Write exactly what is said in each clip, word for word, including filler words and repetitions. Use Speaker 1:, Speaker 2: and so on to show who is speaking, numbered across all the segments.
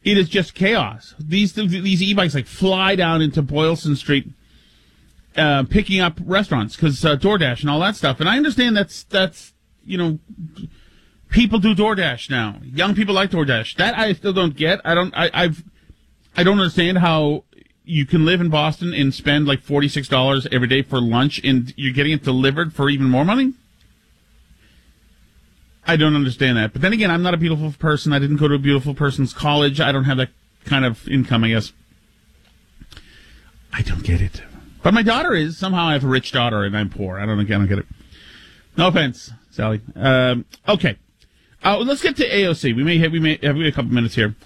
Speaker 1: it is just chaos. These these e-bikes like fly down into Boylston Street, uh, picking up restaurants because uh, DoorDash and all that stuff. And I understand that's that's you know, people do DoorDash now. Young people like DoorDash. That I still don't get. I don't. I, I've I don't understand how you can live in Boston and spend like forty-six dollars every day for lunch, and you're getting it delivered for even more money. I don't understand that. But then again, I'm not a beautiful person. I didn't go to a beautiful person's college. I don't have that kind of income, I guess. I don't get it. But my daughter is. Somehow I have a rich daughter and I'm poor. I don't, I don't get it. No offense, Sally. Um, okay. Uh, let's get to A O C. We may have, we may have a couple minutes here.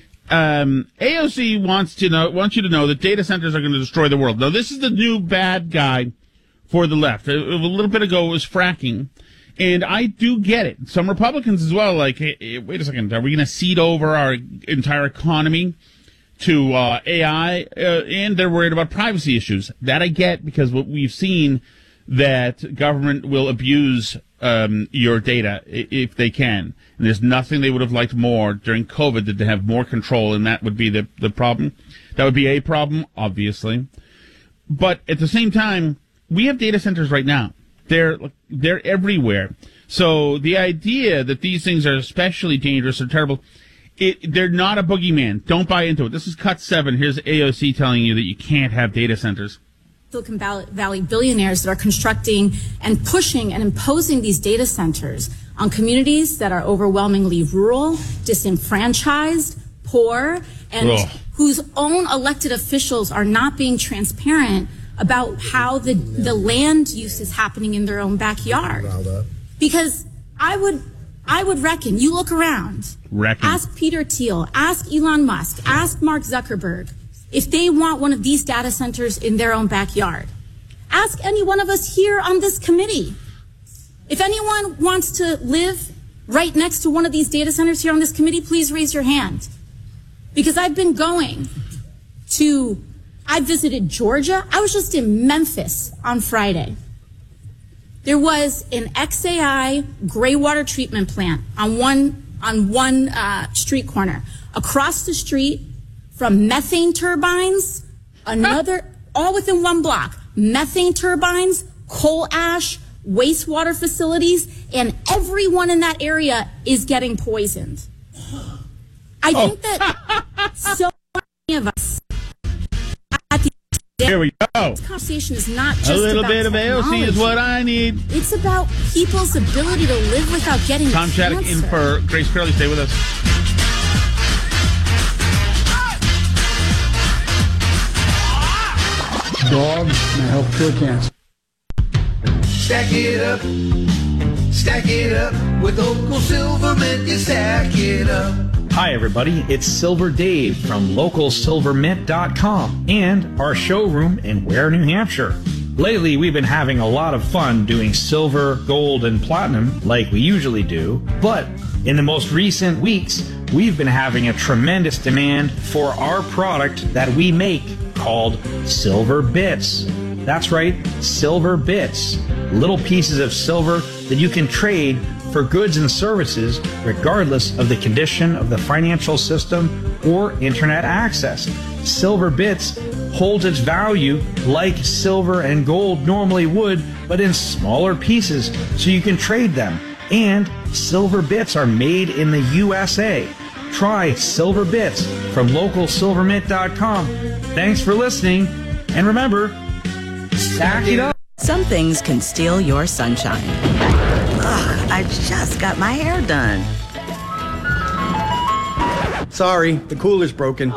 Speaker 1: Um, A O C wants to know, wants you to know that data centers are going to destroy the world. Now, this is the new bad guy for the left. A, a little bit ago, it was fracking. And I do get it. Some Republicans as well, like, hey, hey, wait a second, are we going to cede over our entire economy to uh, A I? Uh, and they're worried about privacy issues. That I get, because what we've seen that government will abuse um, your data if they can. And there's nothing they would have liked more during COVID than to have more control, and that would be the, the problem. That would be a problem, obviously. But at the same time, we have data centers right now. They're they're everywhere. So the idea that these things are especially dangerous or terrible, it, they're not a boogeyman. Don't buy into it. This is Cut seven. Here's A O C telling you that you can't have data centers.
Speaker 2: Silicon Valley billionaires that are constructing and pushing and imposing these data centers on communities that are overwhelmingly rural, disenfranchised, poor, and
Speaker 1: Ugh.
Speaker 2: whose own elected officials are not being transparent about how the, the land use is happening in their own backyard. Because I would I would reckon, you look around,
Speaker 1: reckon.
Speaker 2: Ask Peter Thiel, ask Elon Musk, ask Mark Zuckerberg if they want one of these data centers in their own backyard. Ask any one of us here on this committee. If anyone wants to live right next to one of these data centers here on this committee, please raise your hand. Because I've been going to I visited Georgia. I was just in Memphis on Friday. There was an X A I gray water treatment plant on one on one uh, street corner. Across the street from methane turbines, another, all within one block, methane turbines, coal ash, wastewater facilities, and everyone in that area is getting poisoned. I
Speaker 1: oh.
Speaker 2: think that so many of us
Speaker 1: Here we go.
Speaker 2: This conversation is not just
Speaker 1: a little
Speaker 2: about
Speaker 1: bit of A O C is what I need.
Speaker 2: It's about people's ability to live without getting
Speaker 1: Tom
Speaker 2: cancer.
Speaker 1: Shattuck in for Grace Curley. Stay with us.
Speaker 3: Dogs may help cure cancer.
Speaker 4: Stack it up, stack it up with Local Silvermint. You stack it up.
Speaker 5: Hi, everybody. It's Silver Dave from local silver mint dot com and our showroom in Ware, New Hampshire. Lately, we've been having a lot of fun doing silver, gold, and platinum like we usually do. But in the most recent weeks, we've been having a tremendous demand for our product that we make called Silver Bits. That's right, Silver Bits. Little pieces of silver that you can trade for goods and services regardless of the condition of the financial system or internet access. Silver Bits holds its value like silver and gold normally would, but in smaller pieces so you can trade them. And Silver Bits are made in the U S A. Try Silver Bits from local silver mint dot com. Thanks for listening, and remember, stack it up.
Speaker 6: Some things can steal your sunshine. Ugh, I just got my hair done.
Speaker 7: Sorry, the cooler's broken.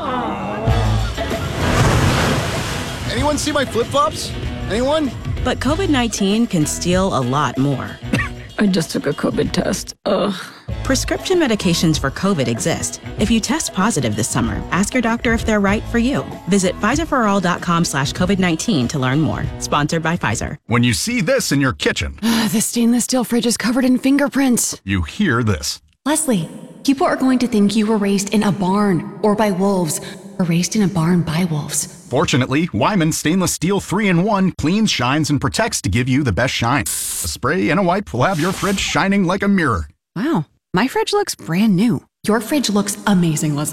Speaker 7: Anyone see my flip-flops? Anyone?
Speaker 6: But COVID nineteen can steal a lot more.
Speaker 8: I just took a COVID test. Ugh.
Speaker 6: Prescription medications for COVID exist. If you test positive this summer, ask your doctor if they're right for you. Visit Pfizer for all dot com slash COVID nineteen to learn more. Sponsored by Pfizer.
Speaker 9: When you see this in your kitchen,
Speaker 8: The stainless steel fridge is covered in fingerprints.
Speaker 9: you hear this.
Speaker 10: Leslie, people are going to think you were raised in a barn or by wolves, or raised in a barn by wolves.
Speaker 9: Fortunately, Wyman Stainless Steel three in one cleans, shines, and protects to give you the best shine. A spray and a wipe will have your fridge shining like a mirror.
Speaker 10: Wow, my fridge looks brand new. Your fridge looks amazing, Leslie.